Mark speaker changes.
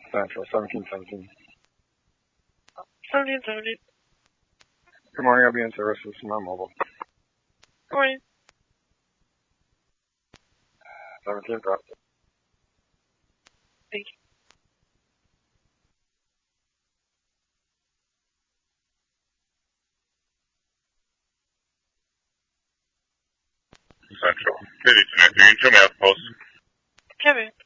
Speaker 1: Central, 1717.
Speaker 2: 1770.
Speaker 1: Good morning, I'll be in service with Smart Mobile.
Speaker 2: Good morning.
Speaker 1: 17 drop.
Speaker 2: Thank you.
Speaker 3: Central. 5293, 2 minutes post.
Speaker 2: Kevin.